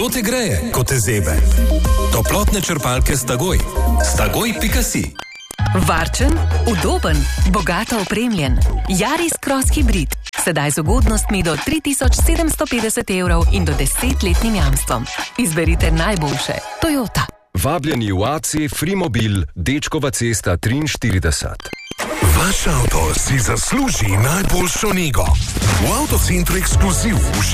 Kdo te greje, ko te zebe? Toplotne črpalke Stagoj. Stagoj.si. Varčen, udoben, bogato opremljen. Yaris Cross Hybrid. Sedaj z ugodnostmi do 3750 € in do 10-letnim jamstvom. Izberite najboljše. Toyota. Vabljeni v AC Frimobil, Dečkova cesta 43. Vaš avto si zasluži najboljšo nego. V Avtocentru Ekskluziv